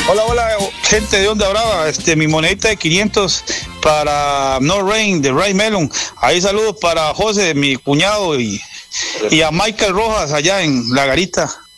Hola, hola, gente de Onda Brava. Mi monedita de 500 para No Rain de Ray Melon. Ahí saludos para José, mi cuñado, y a Michael Rojas allá en La Garita.